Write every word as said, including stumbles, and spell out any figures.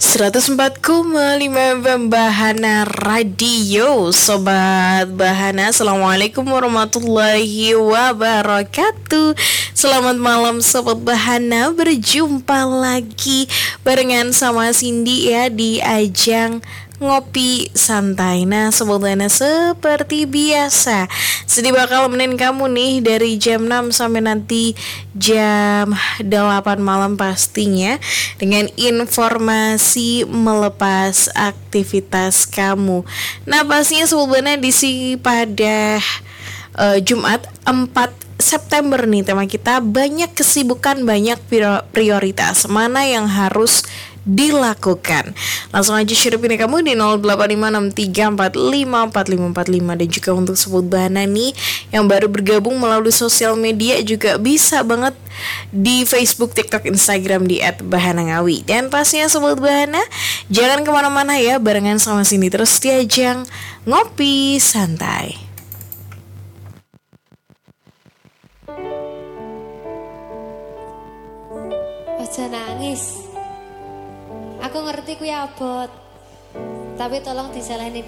seratus empat koma lima Bahana Radio. Sobat Bahana, Assalamualaikum warahmatullahi wabarakatuh. Selamat malam Sobat Bahana, berjumpa lagi barengan sama Cindy ya di ajang Ngopi Santai. Nah Sobat Bahana, seperti biasa Cindy bakal menemani kamu nih dari jam enam sampai nanti jam delapan malam pastinya, dengan informasi melepas aktivitas kamu. Nah pastinya Sobat Bahana di sini pada uh, Jumat empat September nih, tema kita banyak kesibukan, banyak prioritas, mana yang harus dilakukan. Langsung aja share ini kamu di nol delapan lima enam tiga empat lima empat lima empat lima. Dan juga untuk Sobat Bahana nih yang baru bergabung melalui sosial media juga bisa banget di Facebook, TikTok, Instagram di et bahana ngawi. Dan pastinya Sobat Bahana jangan kemana-mana ya, barengan sama sini terus di ajang Ngopi Santai. Aja nangis. Aku ngerti kuwi abot. Tapi tolong disalahni